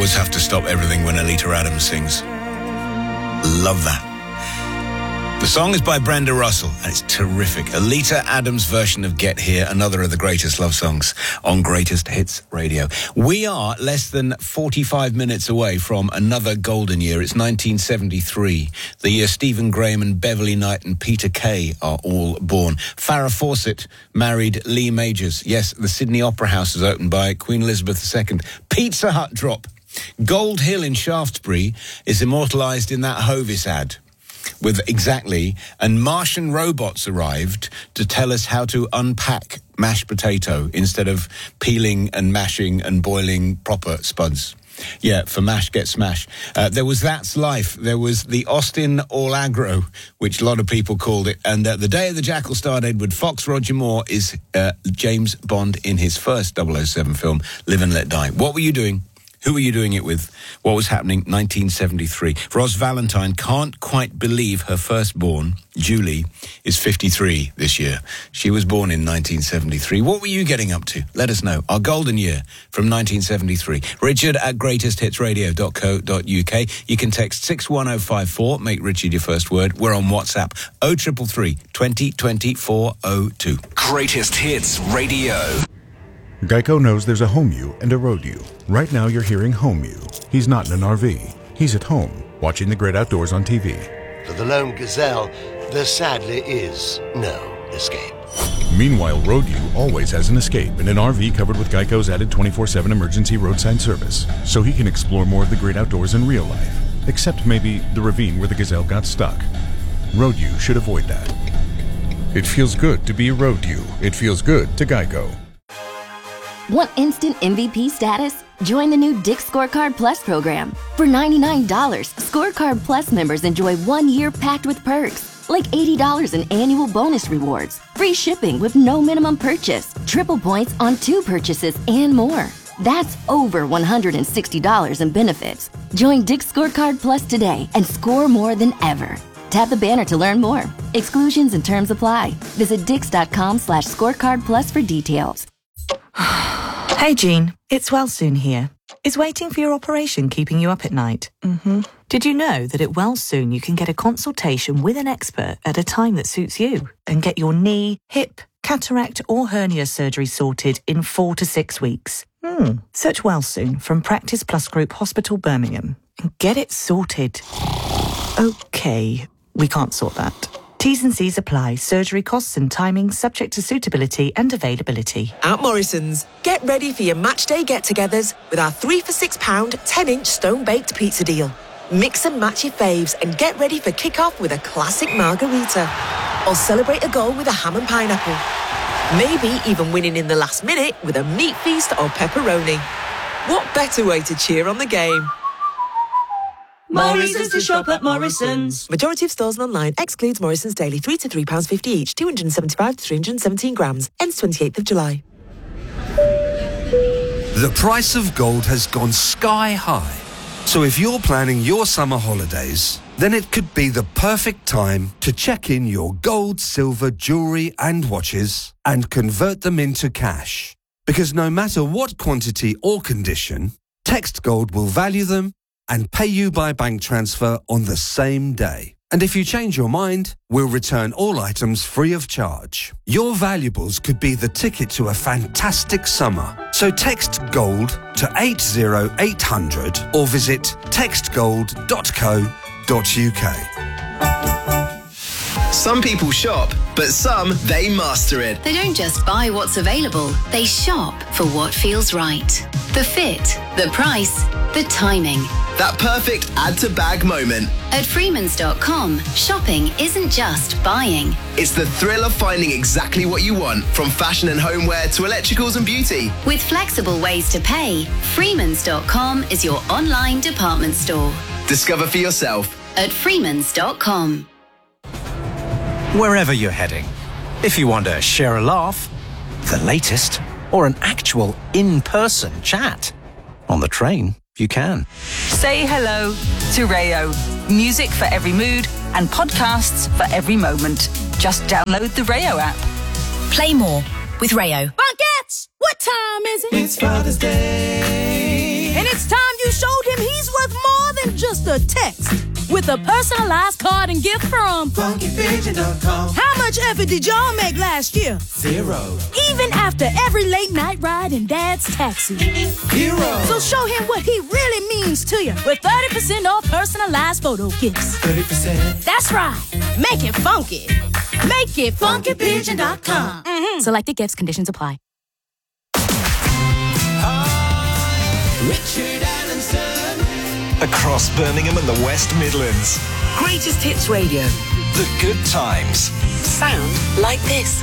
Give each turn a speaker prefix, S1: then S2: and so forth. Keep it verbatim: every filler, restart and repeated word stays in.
S1: always have to stop everything when Alita Adams sings. Love that. The song is by Brenda Russell, and it's terrific. Alita Adams' version of Get Here, another of the greatest love songs on Greatest Hits Radio. We are less than forty-five minutes away from another golden year. It's nineteen seventy-three, the year Stephen Graham and Beverly Knight and Peter Kay are all born. Farrah Fawcett married Lee Majors. Yes, the Sydney Opera House was opened by Queen Elizabeth the Second. Pizza Hut drop. Gold Hill in Shaftesbury is immortalised in that Hovis ad. With exactly, and Martian robots arrived to tell us how to unpack mashed potato instead of peeling and mashing and boiling proper spuds. Yeah, for mash, get smash. Uh, there was That's Life. There was the Austin All Aggro, which a lot of people called it. And uh, The Day of the Jackal starred Edward Fox. Roger Moore is uh, James Bond in his first double oh seven film, Live and Let Die. What were you doing? Who were you doing it with? What was happening? nineteen seventy-three. Ros Valentine can't quite believe her firstborn, Julie, is fifty-three this year. She was born in nineteen seventy-three. What were you getting up to? Let us know. Our golden year from nineteen seventy-three. Richard at greatest hits radio dot co dot uk. You can text six one oh five four. Make Richard your first word. We're on WhatsApp oh three three three, twenty twenty four oh two.
S2: Greatest Hits Radio.
S3: Geico knows there's a home you and a road you. Right now you're hearing home you. He's not in an R V. He's at home, watching the great outdoors on T V.
S4: For the lone gazelle, there sadly is no escape.
S3: Meanwhile, road you always has an escape in an R V covered with Geico's added twenty-four seven emergency roadside service, so he can explore more of the great outdoors in real life, except maybe the ravine where the gazelle got stuck. Road you should avoid that. It feels good to be a road you. It feels good to Geico.
S5: Want instant M V P status? Join the new Dick's Scorecard Plus program. For ninety-nine dollars, Scorecard Plus members enjoy one year packed with perks, like eighty dollars in annual bonus rewards, free shipping with no minimum purchase, triple points on two purchases, and more. That's over one hundred sixty dollars in benefits. Join Dick's Scorecard Plus today and score more than ever. Tap the banner to learn more. Exclusions and terms apply. Visit dix.com slash scorecard plus for details.
S6: Hey, Jean. It's Wellsoon here. Is waiting for your operation keeping you up at night? Mm-hmm. Did you know that at Wellsoon you can get a consultation with an expert at a time that suits you and get your knee, hip, cataract or hernia surgery sorted in four to six weeks? Hmm. Search Wellsoon from Practice Plus Group Hospital, Birmingham and get it sorted. Okay, we can't sort that. T's and C's apply. Surgery costs and timing subject to suitability and availability.
S7: At Morrison's, get ready for your match day get-togethers with our three for six pound, ten-inch stone-baked pizza deal. Mix and match your faves and get ready for kick-off with a classic margarita. Or celebrate a goal with a ham and pineapple. Maybe even winning in the last minute with a meat feast or pepperoni. What better way to cheer on the game?
S8: More reasons to shop at Morrison's.
S7: Majority of stores and online excludes Morrison's Daily. three to three pounds fifty each. two hundred seventy-five to three hundred seventeen grams. Ends twenty-eighth of July.
S2: The price of gold has gone sky high. So if you're planning your summer holidays, then it could be the perfect time to check in your gold, silver, jewellery and watches and convert them into cash. Because no matter what quantity or condition, Text Gold will value them and pay you by bank transfer on the same day. And if you change your mind, we'll return all items free of charge. Your valuables could be the ticket to a fantastic summer. So text GOLD to eight zero eight hundred or visit text gold dot co dot uk.
S9: Some people shop, but some, they master it.
S10: They don't just buy what's available, they shop for what feels right. The fit, the price, the timing.
S9: That perfect add-to-bag moment.
S10: At Freemans dot com, shopping isn't just buying.
S9: It's the thrill of finding exactly what you want, from fashion and homeware to electricals and beauty.
S10: With flexible ways to pay, Freemans dot com is your online department store.
S9: Discover for yourself
S10: at Freemans dot com.
S11: Wherever you're heading, if you want to share a laugh, the latest, or an actual in-person chat, on the train, you can.
S12: Say hello to Rayo. Music for every mood and podcasts for every moment. Just download the Rayo app.
S13: Play more with Rayo.
S14: Buckets! What time is it?
S15: It's Father's Day.
S14: And it's time you showed just a text with a personalized card and gift from funky pigeon dot com. How much effort did y'all make last year? Zero. Even after every late night ride in Dad's taxi. Hero. So show him what he really means to you with thirty percent off personalized photo gifts. thirty percent. That's right. Make it funky. Make it funky pigeon dot com. Mm-hmm. Selected gifts, conditions apply.
S15: Richard Allenson. Across Birmingham and the West Midlands.
S7: Greatest Hits Radio.
S15: The good times.
S7: Sound like this.